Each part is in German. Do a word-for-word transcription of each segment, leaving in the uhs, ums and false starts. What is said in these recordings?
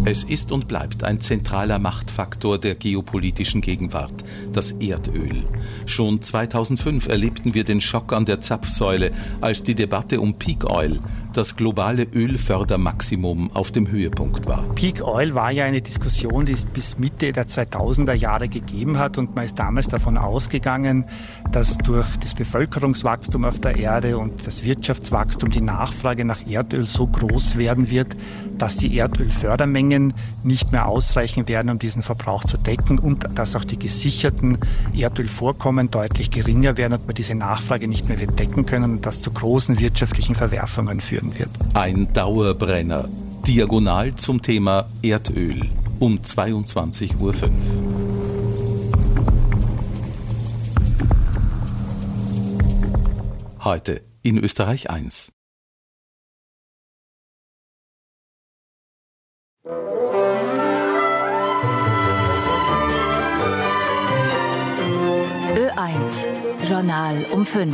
Es ist und bleibt ein zentraler Machtfaktor der geopolitischen Gegenwart, das Erdöl. Schon zweitausendfünf erlebten wir den Schock an der Zapfsäule, als die Debatte um Peak Oil, das globale Ölfördermaximum, auf dem Höhepunkt war. Peak Oil war ja eine Diskussion, die es bis Mitte der zweitausender Jahre gegeben hat, und man ist damals davon ausgegangen, dass durch das Bevölkerungswachstum auf der Erde und das Wirtschaftswachstum die Nachfrage nach Erdöl so groß werden wird, dass die Erdölfördermengen nicht mehr ausreichen werden, um diesen Verbrauch zu decken, und dass auch die gesicherten Erdölvorkommen deutlich geringer werden und man diese Nachfrage nicht mehr wird decken können und das zu großen wirtschaftlichen Verwerfungen führen wird. Ein Dauerbrenner. Diagonal zum Thema Erdöl um zweiundzwanzig Uhr fünf. Heute in Österreich eins. Ö eins, Journal um fünf.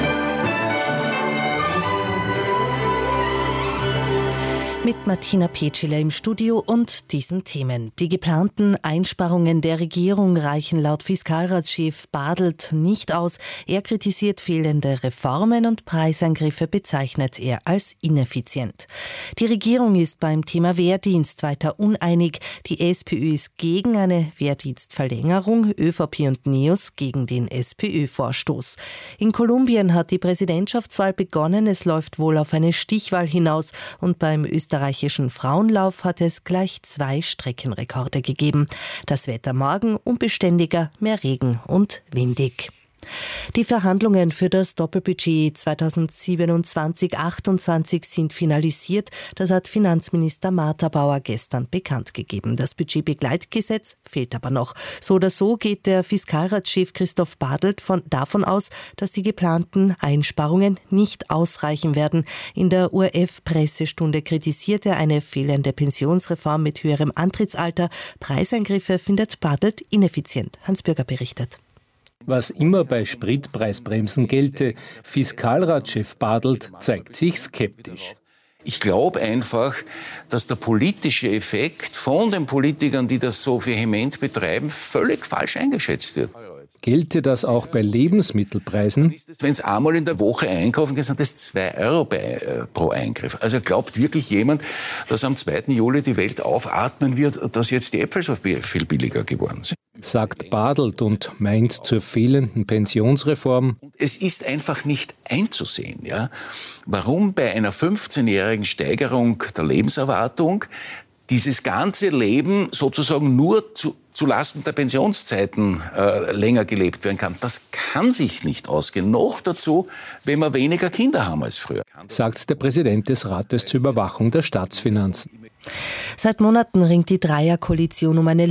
Mit Martina Petschiller im Studio und diesen Themen. Die geplanten Einsparungen der Regierung reichen laut Fiskalratschef Bartelt nicht aus. Er kritisiert fehlende Reformen und Preisangriffe bezeichnet er als ineffizient. Die Regierung ist beim Thema Wehrdienst weiter uneinig. Die SPÖ ist gegen eine Wehrdienstverlängerung, ÖVP und NEOS gegen den SPÖ-Vorstoß. In Kolumbien hat die Präsidentschaftswahl begonnen. Es läuft wohl auf eine Stichwahl hinaus, und beim österreichischen Frauenlauf hat es gleich zwei Streckenrekorde gegeben. Das Wetter morgen unbeständiger, mehr Regen und windig. Die Verhandlungen für das Doppelbudget zweitausendsiebenundzwanzig achtundzwanzig sind finalisiert. Das hat Finanzminister Martha Bauer gestern bekannt gegeben. Das Budgetbegleitgesetz fehlt aber noch. So oder so geht der Fiskalratschef Christoph Bartelt von, davon aus, dass die geplanten Einsparungen nicht ausreichen werden. In der O R F-Pressestunde kritisiert er eine fehlende Pensionsreform mit höherem Antrittsalter. Preisangriffe findet Bartelt ineffizient. Hans Bürger berichtet. Was immer bei Spritpreisbremsen gelte, Fiskalratschef Bartelt zeigt sich skeptisch. Ich glaube einfach, dass der politische Effekt von den Politikern, die das so vehement betreiben, völlig falsch eingeschätzt wird. Gelte das auch bei Lebensmittelpreisen? Wenn Sie einmal in der Woche einkaufen gehen, sind das zwei Euro bei, äh, pro Eingriff. Also glaubt wirklich jemand, dass am zweiten Juli die Welt aufatmen wird, dass jetzt die Äpfel so viel billiger geworden sind? Sagt Bartelt und meint zur fehlenden Pensionsreform. Es ist einfach nicht einzusehen, ja, warum bei einer fünfzehnjährigen Steigerung der Lebenserwartung dieses ganze Leben sozusagen nur zu, zu Lasten der Pensionszeiten äh, länger gelebt werden kann. Das kann sich nicht ausgehen. Noch dazu, wenn wir weniger Kinder haben als früher. Sagt der Präsident des Rates zur Überwachung der Staatsfinanzen. Seit Monaten ringt die Dreierkoalition um eine